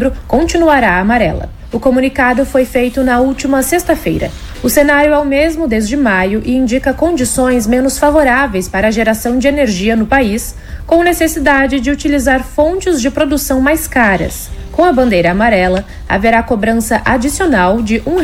setembro continuará amarela. O comunicado foi feito na última sexta-feira. O cenário é o mesmo desde maio e indica condições menos favoráveis para a geração de energia no país, com necessidade de utilizar fontes de produção mais caras. Com a bandeira amarela, haverá cobrança adicional de R$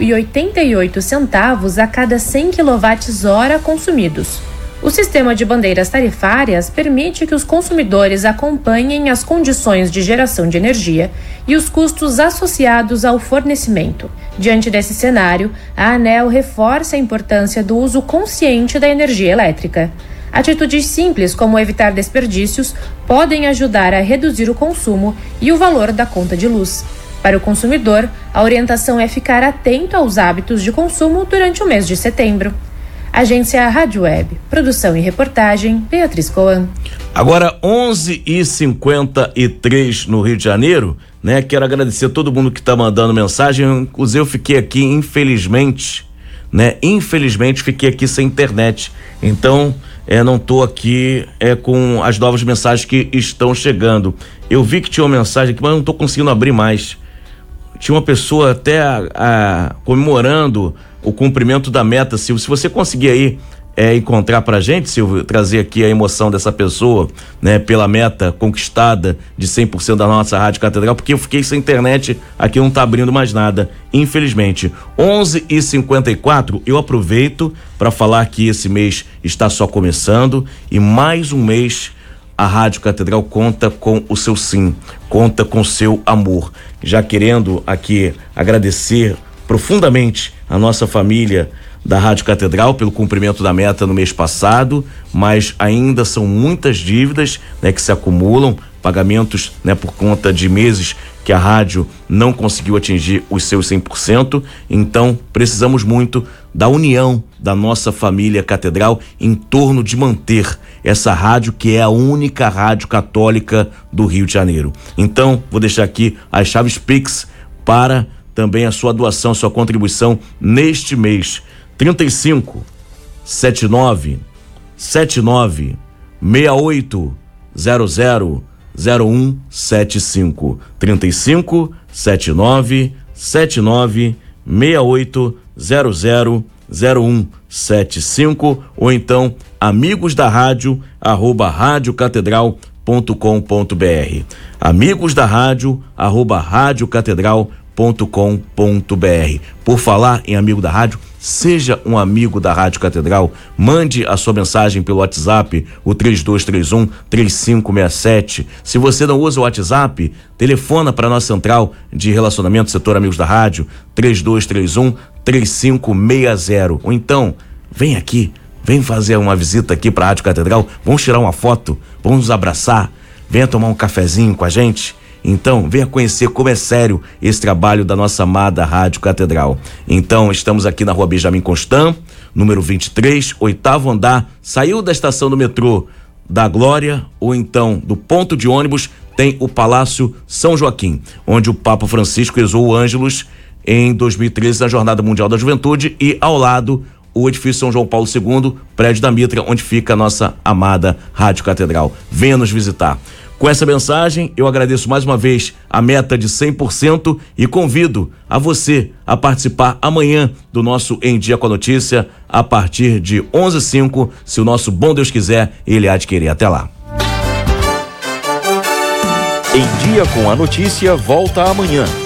1,88 a cada 100 kWh consumidos. O sistema de bandeiras tarifárias permite que os consumidores acompanhem as condições de geração de energia e os custos associados ao fornecimento. Diante desse cenário, a ANEEL reforça a importância do uso consciente da energia elétrica. Atitudes simples, como evitar desperdícios, podem ajudar a reduzir o consumo e o valor da conta de luz. Para o consumidor, a orientação é ficar atento aos hábitos de consumo durante o mês de setembro. Agência Rádio Web. Produção e reportagem, Beatriz Coan. Agora 11h53 no Rio de Janeiro, né? Quero agradecer a todo mundo que está mandando mensagem. Inclusive eu fiquei aqui, infelizmente, né? Infelizmente fiquei aqui sem internet. Então, não tô aqui com as novas mensagens que estão chegando. Eu vi que tinha uma mensagem aqui, mas não tô conseguindo abrir mais. Tinha uma pessoa até comemorando o cumprimento da meta, Silvio. Se você conseguir aí encontrar pra gente, Silvio, trazer aqui a emoção dessa pessoa, né, pela meta conquistada de 100% da nossa Rádio Catedral, porque eu fiquei sem internet, aqui não tá abrindo mais nada, infelizmente. 11h54, eu aproveito para falar que esse mês está só começando e mais um mês a Rádio Catedral conta com o seu sim, conta com o seu amor. Já querendo aqui agradecer profundamente a nossa família da Rádio Catedral pelo cumprimento da meta no mês passado, mas ainda são muitas dívidas, né, que se acumulam, pagamentos, né, por conta de meses que a rádio não conseguiu atingir os seus 100%. Então precisamos muito da união da nossa família Catedral em torno de manter essa rádio, que é a única rádio católica do Rio de Janeiro. Então vou deixar aqui as chaves Pix para também a sua doação, a sua contribuição neste mês. 35 79 69 68 00 0175 35 79 79 68 00 0175 ou então amigos da rádio @radiocatedral.com.br amigos da rádio @radiocatedral.com.br. Por falar em amigo da rádio, seja um amigo da Rádio Catedral, mande a sua mensagem pelo WhatsApp, o 3231-3567. Se você não usa o WhatsApp, telefona para a nossa central de relacionamento, setor Amigos da Rádio, 3231-3560. Ou então, vem aqui, vem fazer uma visita aqui para a Rádio Catedral, vamos tirar uma foto, vamos nos abraçar, venha tomar um cafezinho com a gente. Então, venha conhecer como é sério esse trabalho da nossa amada Rádio Catedral. Então, estamos aqui na Rua Benjamin Constant, número 23, 8º andar. Saiu da estação do metrô da Glória ou então do ponto de ônibus, tem o Palácio São Joaquim, onde o Papa Francisco rezou o Ângelus em 2013 na Jornada Mundial da Juventude, e ao lado o edifício São João Paulo II, prédio da Mitra, onde fica a nossa amada Rádio Catedral. Venha nos visitar. Com essa mensagem, eu agradeço mais uma vez a meta de 100% e convido a você a participar amanhã do nosso Em Dia com a Notícia, a partir de 11h05, se o nosso bom Deus quiser, ele há de querer. Até lá. Em Dia com a Notícia volta amanhã.